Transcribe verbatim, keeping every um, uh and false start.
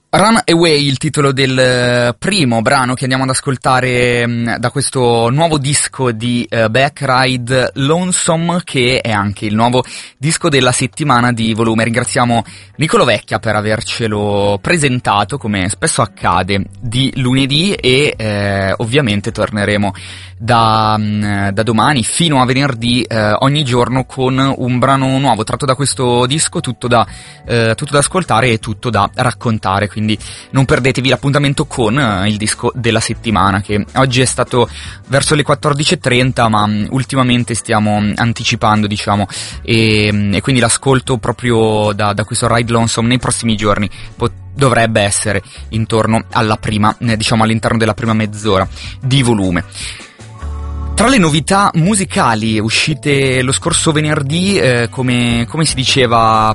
Run Away, il titolo del primo brano che andiamo ad ascoltare mh, da questo nuovo disco di uh, Beck, Ride Lonesome, che è anche il nuovo disco della settimana di Volume. Ringraziamo Nicolo Vecchia per avercelo presentato, come spesso accade, di lunedì, e eh, ovviamente torneremo da, mh, da domani fino a venerdì eh, ogni giorno con un brano nuovo tratto da questo disco, tutto da, eh, tutto da ascoltare e tutto da raccontare. Quindi non perdetevi l'appuntamento con uh, il disco della settimana, che oggi è stato verso le quattordici e trenta, ma um, ultimamente stiamo anticipando, diciamo, e, um, e quindi l'ascolto proprio da, da questo Ride Lonesome nei prossimi giorni pot- dovrebbe essere intorno alla prima, eh, diciamo all'interno della prima mezz'ora di Volume. Tra le novità musicali uscite lo scorso venerdì, eh, come, come si diceva